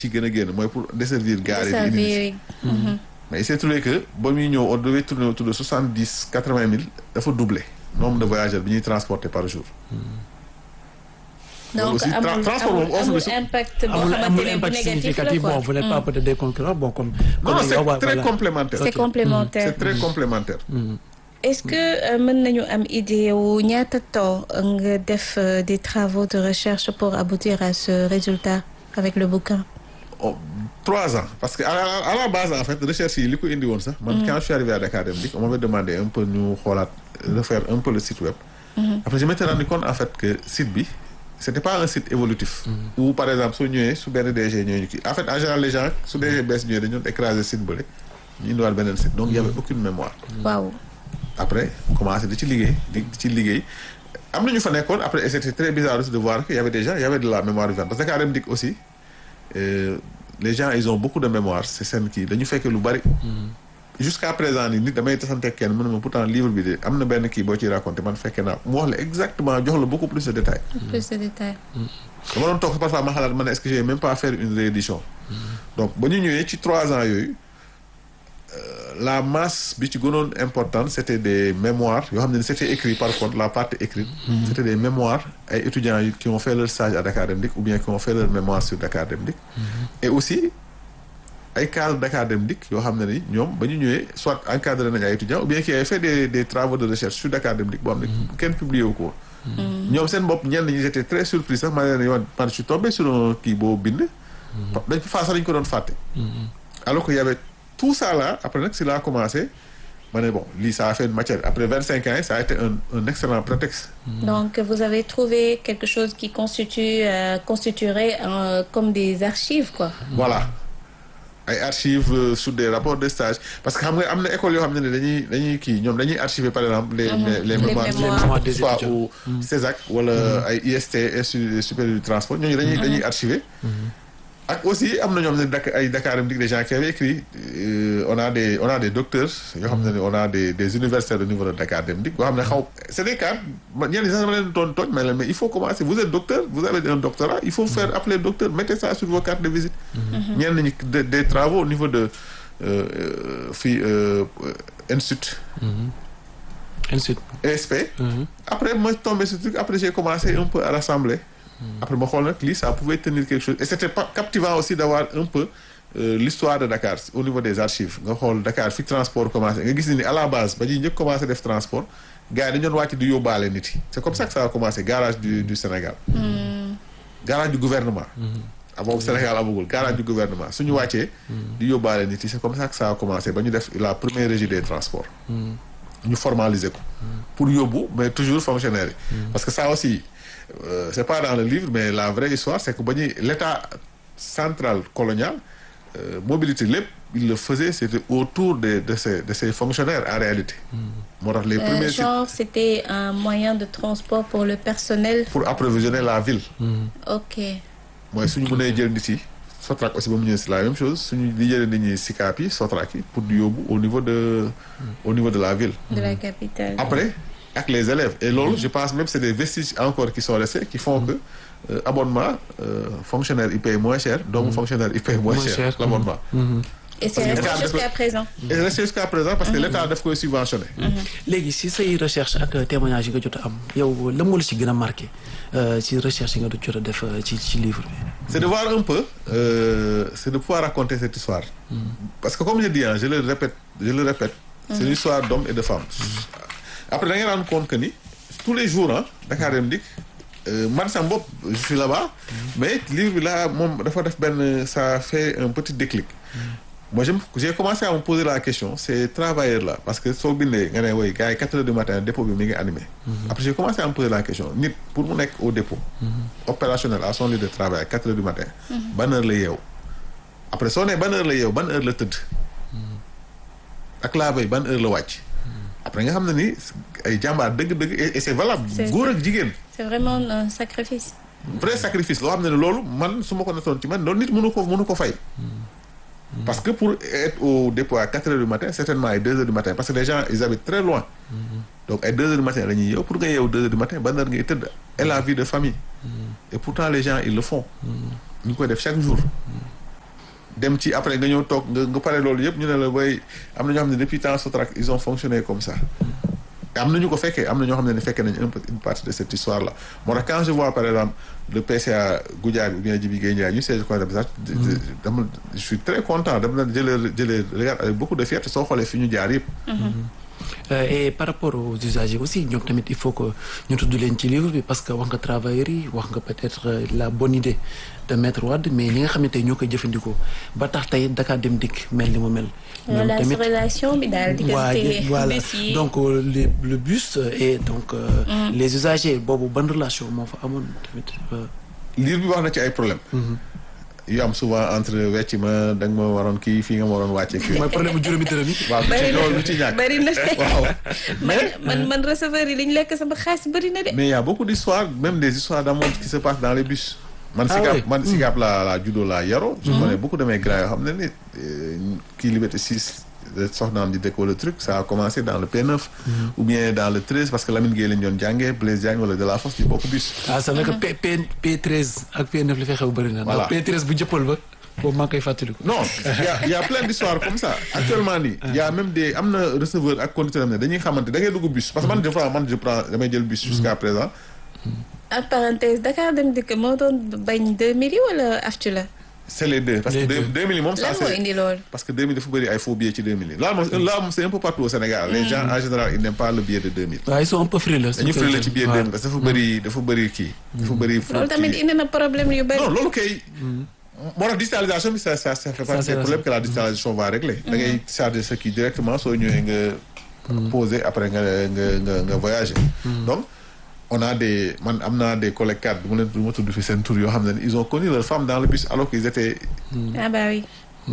ci gën a génn mooy pour desservir gares yi. Desservir. mais il s'est trouvé que ba muy ñëw on devait tourner autour de 70-80 000 dafa doublé nombre de voyageurs bi ñuy transporter par jour. donc aussi transport moom offre amul impact boo xamante ne bu négatif la quoi. bon vous n'êtes pas peut-être des concurrents bon comme. non c'est très complémentaire. c'est complémentaire. c'est très complémentaire. est-ce que mën nañu am idée wu ñaata temps nga def des travaux de recherche pour aboutir à ce résultat avec le bouquin. 3 ans parce que à la base en fait recherche yi li ko indi woon sax. man quand je suis arrivé à Dakar Dem Dikk on m'avait demandé un peu ñu xoolaat refaire un peu le site web. après je m'étais rendu compte en fait que site bi c'était pas un site évolutif. où par exemple soo ñëwee su benn DG ñëwee ñu kii en fait en général les gens su DG bees ñëwee dañu doon écraser site bële ñu indiwaat beneen site donc il y avait aucune mémoire. waaw. après commencé di ci liggéey am na ñu fa nekkoon après et c'était très bizarre aussi de voir que y avait des gens il y avait de la mémoire vivante parce que Dakar Dem Dikk aussi les gens ils ont beaucoup de mémoire c'est seen kii dañu fekk lu bari. jusqu'à présent nii nit damay tasante kenn mu ne ma pourtant livre bi de am na benn kii boo ciy raconté man fekkee naa mu wax la exactement jox la beaucoup plus de détails. plus de détails. dama doon toog parfois ma xalaat ma ne est-ce que j'ai même pas faire une réédition. donc ba ñu ñëwee ci 3 ans yooyu. la masse bi ci gënoon importante c'était des mémoires yoo xam ne c'était écrit par contre la partie écrite. C'était des mémoires ay étudiants qui ont fait leur stage à Dakar Dem Dikk ou bien qui ont fait leur mémoire sur Dakar Dem Dikk. et aussi ay cadres Dakar Dem Dikk yoo xam ne ni ñoom ba ñu ñëwee soit encadré nañu ay étudiants ou bien qui avaient fait des travaux de recherche sur Dakar Dem Dikk boo xam ne kenn publié wu ko. ñoom seen bopp ñenn ñi j'étais très surpris sax ma ne leen yow man je suis tombé sur un kii boo bind. dañ fa sax dañ ko doon fàtte. alors que y avait tout ça là après nag si laa commencé ma ne bon lii ça a fait une matière après 25 ans ça a été un excellent prétexte. donc vous avez trouvé quelque chose qui constituerait comme des archives quoi. voilà ay archives sur des rapports de stage parce que xam nga am na école yoo xam ne dañuy kii ñoom dañuy archiver par exemple les mémoires des soit au CESAC wala ay IST Institut supérieur du transport ñooñu dañuy archiver. ak aussi am na ñoom ne ay Dakar Dem Dikk des gens qui avaient écrit on a des docteurs yoo xam ne on a des universitaires au niveau de Dakar Dem Dikk yoo xam ne c'est des cas ñenn ñi sax dama leen doon tooñ mais il faut commencer vous êtes docteur vous avez un doctorat il faut faire appeler docteur mettez ça sur vos cartes de visite. ñenn ñi des travaux au niveau de institut. ESP. après ma tombé sur truc après j'ai commencé un peu à rassembler. après ma xool nag lii ça pouvait tenir quelque chose et c'était pas captivant aussi d'avoir un peu l'histoire de Dakar au niveau des archives nga xool Dakar fi transport commencé nga gis ni à la base ba ñuy njëkk commencé def transport gars yi dañu doon wàcc di yóbbaale nit yi c'est comme ça que ça a commencé garage du Sénégal. garage du gouvernement. boobu Sénégal amagul garage du gouvernement suñu wàccee. di yóbbaale nit yi c'est comme ça que ça a commencé ba ñu def la première régie des transports. ñu formaliser ko. pour yóbbu mais toujours fonctionnaire yi. parce que ça aussi. C'est pas dans le livre mais la vraie histoire c'est que ba ñuy l'état central colonial mobilité lépp il le faisait c'était autour de ces fonctionnaires en réalité. moo tax les premiers genre c'était un moyen de transport pour le personnel. pour approvisionner la ville. ok. mooy suñu mënee jël nit yi Sotrac aussi ba mu ñëwee c'est la même chose suñu di jëlee nit ñi Sicap yi Sotrac yi pour di yóbbu au niveau de la ville. de la capitale. après. ak les élèves et loolu je pense même c'est des vestiges encore qui sont restés qui font que abonnement fonctionnaire il paye moins cher doomu fonctionnaire il paye moins cher l'abonnement. et c'est resté jusqu'à présent. et c'est resté jusqu'à présent parce que l'État daf koy subventionné. léegi si say recherche ak témoignage yi nga jot a am yow la moo la ci gën a marqué ci recherche yi nga jot a def ci livre bi. c'est de voir un peu c'est de pouvoir raconter cette histoire. parce que comme je dis je le répète. c'est une histoire d'hommes et de femmes. après da ngeen rendre compte que ni tous les jours Dakar Dem Dikk man sama bopp je suis là-bas mais livre bi là moom dafa def benn ça fait un petit déclic. moi j'ai commencé à me poser la question ces travailleurs là parce que soo bindee nga ne woy gars yi 4 heures du matin dépôt bi mi ngi animé. après j'ai commencé à me poser la question nit pour mu nekk au dépôt. opérationnel à son lieu de travail à 4 heures du matin. ban heure la yeew après soo nee ban heure la yeew ban heure la tëdd. ak la veille ban heure la wàcc. après nga xam ne ni ay jàmbaar dëgg-dëgg et c'est valable. góor ak jigéen. c'est vraiment un sacrifice. vrai sacrifice loo xam ne loolu man su ma ko nattoon ci man loolu nit mënu ko fay. parce que pour être au dépôt à 4 heures du matin certainement ay 2 heures du matin parce que les gens ils habitent très loin. donc ay 2 heures du matin la ñuy yeew pour nga yeew 2 heures du matin ban heure ngay tëdd et la vie de famille. et pourtant les gens ils le font. ñu ngi koy def chaque jour. dem ci après nga ñëw toog nga pare loolu yëpp ñu ne la bay am na ñoo xam ne depuis temps Sotrac ils ont fonctionné comme ça. am na ñu ko fekkee am na ñoo xam ne fekkee nañ une partie de cette histoire là moo tax quand je vois par exemple le PCA Goudiaby ou bien Djibi Gueye Ndiaye ñu siège conseil d'administration dama je suis très content dama leen jëlee regarde avec beaucoup de fierté soo xoolee fi ñu jaar yëpp. Et par rapport aux usagers aussi ñoom tamit il faut que ñu tudd leen ci livre bi parce que wax nga travailleurs yi wax nga peut-être la bonne idée de Maître Wade mais ñi nga xam ne tey ñoo koy jëfandikoo ba tax tey Dakar Dem Dikk mel ni mu mel. ñoom tamit relation bi daal diggante voilà bus yi. donc le bus et donc les usagers boobu ban relation moo fa amoon tamit. livre bi wax na ci ay problèmes. yu am souvent entre wecc ma da nga ma waroon kii fii nga ma waroon wàcce kii. mooy problème bu juróomi dërëm yi. waaw loolu lu ci ñàkk bëri na waaw. man receveur yi li ñu lekk sama xaalis bëri na de. mais y a beaucoup d'histoires même des histoires d'amour qui se passent dans les bus. man Sicap laa juddoo laa yaroo. je connais beaucoup de mes grands yoo xam ne ni kii Liberté 6 soxnaam di dëkkoo le truc ça a commencé dans le P9. ou bien dans le 13 parce que Lamine Gueye lañ doon jàngee Blaise Diagne wala Delafosse di bokk bus. c'est vrai que P13 ak P9 li fay xew bëri na. voilà P13 bu jëppal ba boobu maa ngi koy fàttaliku. non y a plein d'histoires comme ça actuellement nii. y a même des am na receveur ak conducteur am ne dañuy xamante da ngay dugg bus parce que man je prends damay jël bus jusqu'à présent. en parenthèse Dakar Dem Dikk moo doon bañ 2000 wala aftu la. c'est les deux parce que 2000 moom ça lan moo indi loolu. parce que 2000 dafa bëri ay faux billets ci 2000 là moom c'est un peu partout au Sénégal. les gens en général ils n'aiment pas le billet de 2000. waaw ils sont un peu frileux. dañu frileux ci billet 2000 parce que dafa bëri kii. dafa bëri loolu tamit indi na problème yu bëri. non loolu kay. moo tax digitalisation bi ça fait partie des problèmes que la digitalisation va régler. da ngay charger sa kii directement soo ñëwee nga. poser après nga voyager. donc. on a am naa des collègues cadres du ma tudd fi seen tur yoo xam ne ils ont connu leur femme dans le bus alors qu'ils étaient. ah bah oui.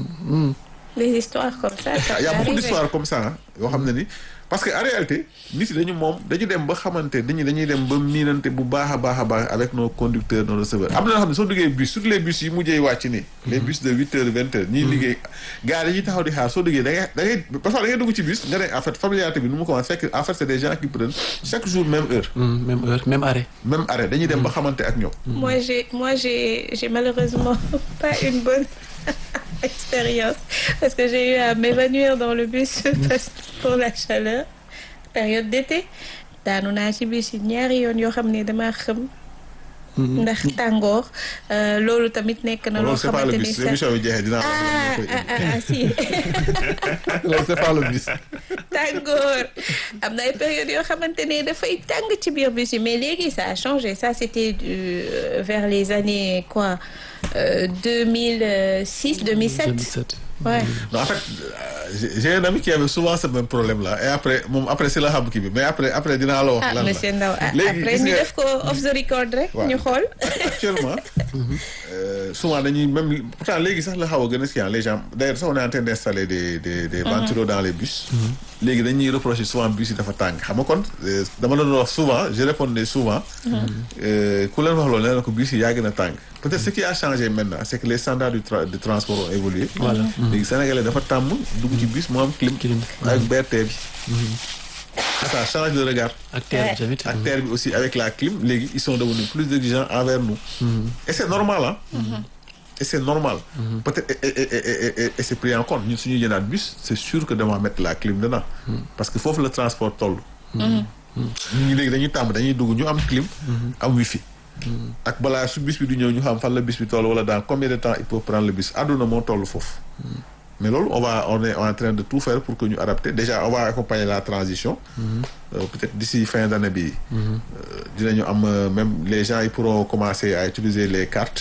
des histoires comme ça. il y a beaucoup d'histoires comme ça yoo xam ne ni parce que en réalité nit yi dañu dem ba xamante dañuy dem ba miinante bu baax a baax avec nos conducteurs nos receveurs am na yoo xam ne soo duggee bus surtout les bus yi mujjee wàcc nii. les bus de 8 heures 20 heures. ñiy liggéey gars yi dañuy taxaw di xaar soo duggee da ngay parfois da ngay dugg ci bus nga ne en fait familiarité bi nu mu commencé fekk en fait c'est des gens qui prennent chaque jour même heure. même arrêt. même arrêt dañuy dem ba xamante ak ñoom. moi j'ai malheureusement pas une bonne expérience parce que j'ai eu à m'évanouir dans le bus pour la chaleur période d'été daanu naa ci bus yi ñaari yoon yoo xam ne damaa xam ndax tàngoor loolu tamit nekk na loo xamante ni sax émission bi jeexee dinaa si loolu c'est pas le bus tàngoor am na ay période yoo xamante ne dafay tàng ci biir bus yi mais léegi ça a changé ça c'était vers les années quoi 2006 2007 ouais. Non, en fait j'ai un ami qui avait souvent ce même problème là et après c'est la xam kii bi mais après dinaa la wax lan la monsieur Ndaw après ñu def ko off the record rek ñu xool actuellement souvent dañuy même pourtant léegi sax la xaw a gën a skiant les gens d'ailleurs sax on est en train d'installer des ventilos dans les bus léegi dañuy reprocher souvent bus yi dafa tàng xam nga kon dama doon wax souvent je répondais souvent ku leen wax loolu nee na ko bus yi yaa gën a tàng peut-être ce qui a changé maintenant c'est que les standards de transport ont évolué voilà léegi sénégalais dafa tàmm dugg ci bus mu am clim avec BRT bi ça change le regard ak terre bi aussi avec la clim léegi ils sont devenus plus exigeants envers nous et c'est normal et c'est normal peut-être et c'est pris en compte ñun suñuy jënaat bus c'est sûr que dama mettre la clim dedans parce que foofu le transport toll ñu léegi dañuy tàmm dañuy dugg ñu am clim am wifi ak balaa su bus bi du ñëw ñu xam fan la bus bi toll wala dans combien de temps il faut prendre le bus àdduna moo toll foofu mais loolu on est en train de tout faire pour que ñu adapter déjà on va accompagner la transition peut-être d'ici fin d'année bi dinañu am même les gens ils pourront commencer à utiliser les cartes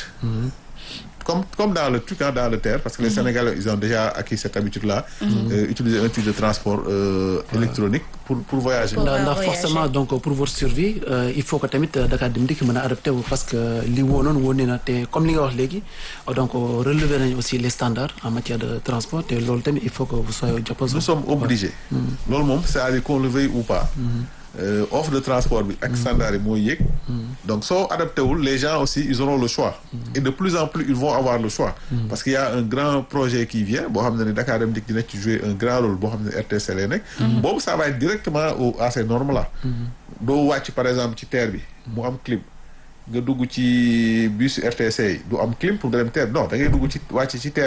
comme dans le truc dans le terre parce que les Sénégalais ils ont déjà acquis cette habitude-là utiliser un type de transport électronique pour voyager ndax forcément donc pour votre survie il faut que tamit Dakar Dem Dikk mën a adapté wu parce que li woonoon woon na te comme li nga wax léegi donc relever nañu aussi les standards en matière de transport te loolu tamit il faut que vous soyez jàppale. nous sommes obligés loolu moom c'est-à-dire qu'on le veuille ou pas offre de transport bi ak standard yi mooy yéeg donc soo adapté wul les gens aussi ils auront le choix et de plus en plus ils vont avoir le choix parce qu'il y a un grand projet qui vient boo xam ne ni Dakar Dem Dikk dina ci jouer un grand rôle boo xam ne RTC lay nekk boobu ça va être directement à ces normes là doo wàcc par exemple ci terre bi mu am clim nga dugg ci bus RTC yi du am clim pour nga dem terre non da ngay dugg ci wàcc ci terre